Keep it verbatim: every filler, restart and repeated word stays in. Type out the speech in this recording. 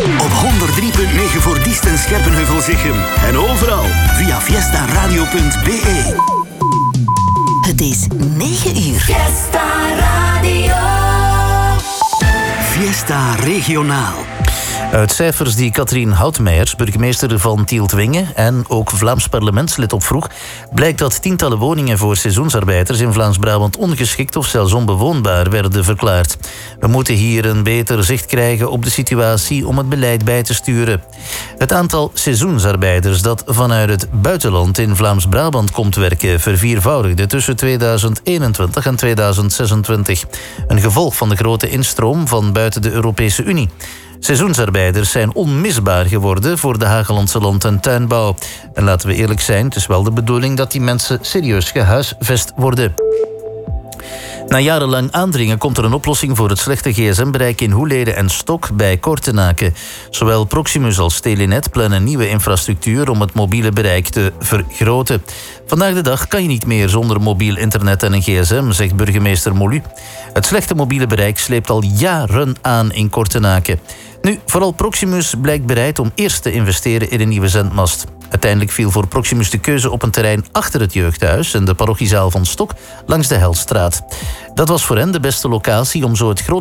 Op honderd drie punt negen voor Diest en Scherpenheuvel-Zichem. En overal via fiesta radio punt b e. Het is negen uur. Fiesta Radio. Fiesta Regionaal. Uit cijfers die Katrien Houtmeijers, burgemeester van Tielt-Wingen en ook Vlaams parlementslid opvroeg, blijkt dat tientallen woningen voor seizoensarbeiders in Vlaams-Brabant ongeschikt of zelfs onbewoonbaar werden verklaard. We moeten hier een beter zicht krijgen op de situatie om het beleid bij te sturen. Het aantal seizoensarbeiders dat vanuit het buitenland in Vlaams-Brabant komt werken verviervoudigde tussen tweeduizend eenentwintig en tweeduizend zesentwintig. Een gevolg van de grote instroom van buiten de Europese Unie. Seizoensarbeiders zijn onmisbaar geworden voor de Hagelandse land- en tuinbouw. En laten we eerlijk zijn, het is wel de bedoeling dat die mensen serieus gehuisvest worden. Na jarenlang aandringen komt er een oplossing voor het slechte gsm-bereik in Hoelede en Stok bij Kortenaken. Zowel Proximus als Telenet plannen nieuwe infrastructuur om het mobiele bereik te vergroten. Vandaag de dag kan je niet meer zonder mobiel internet en een gsm, zegt burgemeester Molu. Het slechte mobiele bereik sleept al jaren aan in Kortenaken. Nu, vooral Proximus blijkt bereid om eerst te investeren in een nieuwe zendmast. Uiteindelijk viel voor Proximus de keuze op een terrein achter het jeugdhuis en de parochiezaal van Stok langs de Helstraat. Dat was voor hen de beste locatie om zo het grote